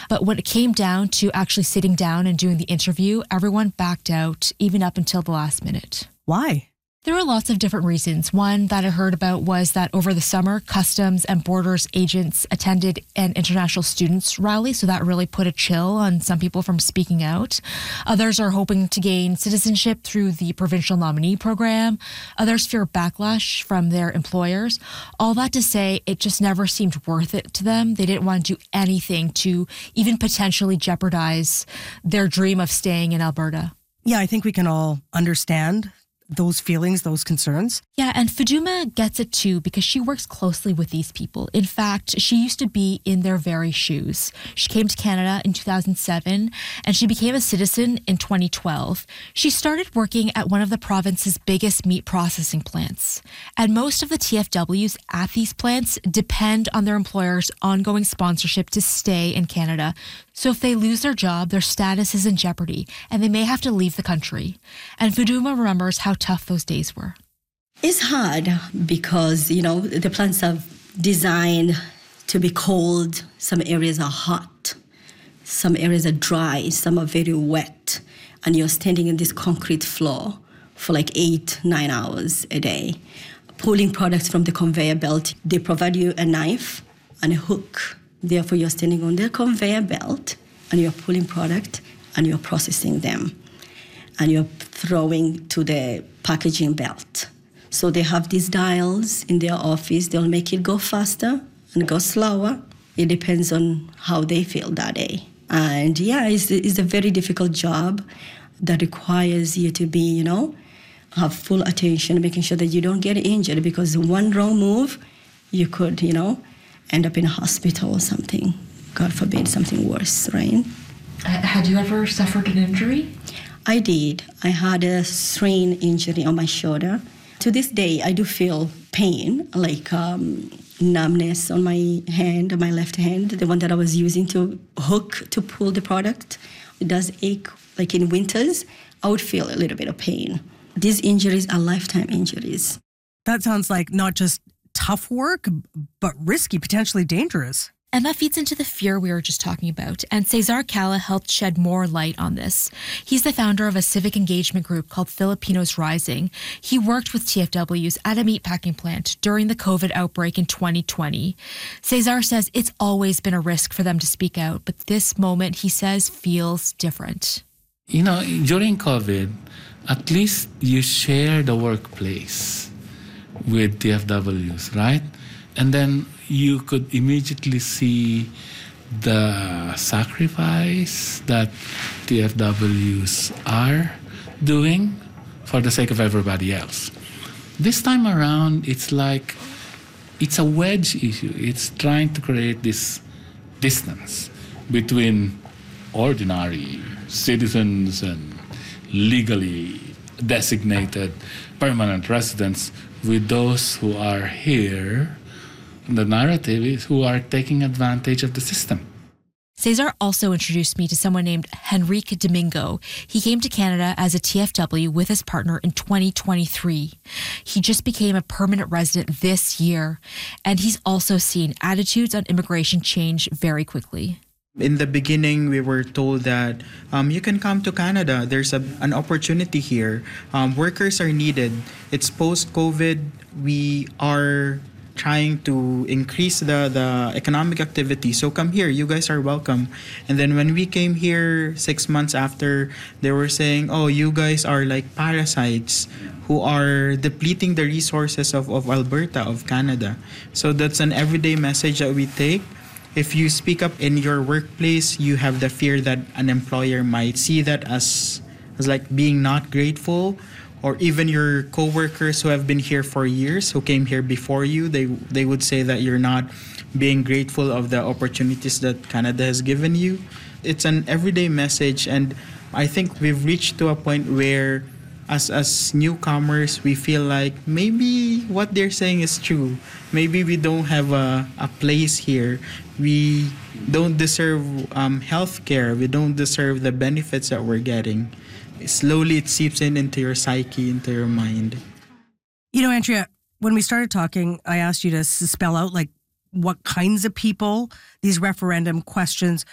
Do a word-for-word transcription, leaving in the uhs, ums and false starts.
But when it came down to actually sitting down and doing the interview, everyone backed out, even up until the last minute. Why? There were lots of different reasons. One that I heard about was that over the summer, Customs and Borders agents attended an international students rally, so that really put a chill on some people from speaking out. Others are hoping to gain citizenship through the provincial nominee program. Others fear backlash from their employers. All that to say, it just never seemed worth it to them. They didn't want to do anything to even potentially jeopardize their dream of staying in Alberta. Yeah, I think we can all understand those feelings, those concerns. Yeah, and Faduma gets it too because she works closely with these people. In fact, she used to be in their very shoes. She came to Canada in two thousand seven and she became a citizen in twenty twelve. She started working at one of the province's biggest meat processing plants. And most of the T F Ws at these plants depend on their employer's ongoing sponsorship to stay in Canada. So if they lose their job, their status is in jeopardy and they may have to leave the country. And Faduma remembers how tough those days were. It's hard because, you know, the plants are designed to be cold. Some areas are hot. Some areas are dry. Some are very wet. And you're standing in this concrete floor for like eight, nine hours a day, pulling products from the conveyor belt. They provide you a knife and a hook. Therefore, you're standing on the conveyor belt and you're pulling product and you're processing them. And you're throwing to the packaging belt. So they have these dials in their office. They'll make it go faster and go slower. It depends on how they feel that day. And yeah, it's, it's a very difficult job that requires you to be, you know, have full attention, making sure that you don't get injured because one wrong move, you could, you know, end up in a hospital or something. God forbid, something worse, right? Had you ever suffered an injury? I did. I had a strain injury on my shoulder. To this day, I do feel pain, like um, numbness on my hand, my left hand, the one that I was using to hook to pull the product. It does ache, like in winters, I would feel a little bit of pain. These injuries are lifetime injuries. That sounds like not just tough work, but risky, potentially dangerous. And that feeds into the fear we were just talking about. And Cesar Cala helped shed more light on this. He's the founder of a civic engagement group called Filipinos Rising. He worked with T F Ws at a meatpacking plant during the COVID outbreak in twenty twenty. Cesar says it's always been a risk for them to speak out, but this moment, he says, feels different. You know, during COVID, at least you share the workplace with T F Ws, right? And then you could immediately see the sacrifice that T F Ws are doing for the sake of everybody else. This time around, it's like, it's a wedge issue. It's trying to create this distance between ordinary citizens and legally designated permanent residents with those who are here. The narrative is who are taking advantage of the system. Cesar also introduced me to someone named Henrique Domingo. He came to Canada as a T F W with his partner in twenty twenty-three. He just became a permanent resident this year, and he's also seen attitudes on immigration change very quickly. In the beginning, we were told that um, you can come to Canada. There's a, an opportunity here. Um, workers are needed. It's post-COVID. We are trying to increase the, the economic activity. So come here, you guys are welcome. And then when we came here six months after, they were saying, oh, you guys are like parasites who are depleting the resources of, of Alberta, of Canada. So that's an everyday message that we take. If you speak up in your workplace, you have the fear that an employer might see that as, as like being not grateful. Or even your coworkers who have been here for years, who came here before you, they they would say that you're not being grateful of the opportunities that Canada has given you. It's an everyday message, and I think we've reached to a point where as as newcomers, we feel like maybe what they're saying is true. Maybe we don't have a, a place here. We don't deserve um, health care. We don't deserve the benefits that we're getting. Slowly it seeps in into your psyche, into your mind. You know, Andrea, when we started talking, I asked you to spell out like what kinds of people these referendum questions